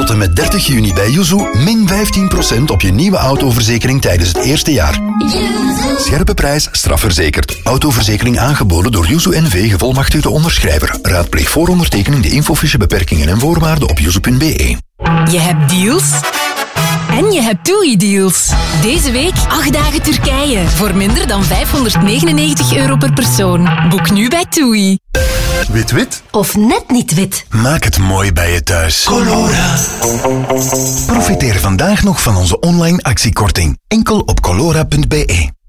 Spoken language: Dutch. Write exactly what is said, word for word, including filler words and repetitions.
Tot en met dertig juni bij Yuzu min vijftien procent op je nieuwe autoverzekering tijdens het eerste jaar. Scherpe prijs, strafverzekerd. Autoverzekering aangeboden door Yuzu N V, gevolmachtigde onderschrijver. Raadpleeg voor ondertekening de infofiche beperkingen en voorwaarden op yuzu punt be. Je hebt deals en je hebt TUI-deals. Deze week acht dagen Turkije voor minder dan vijfhonderdnegenennegentig euro per persoon. Boek nu bij TUI. Wit-wit? Of net niet wit. Maak het mooi bij je thuis. Colora. Profiteer vandaag nog van onze online actiekorting. Enkel op colora punt be.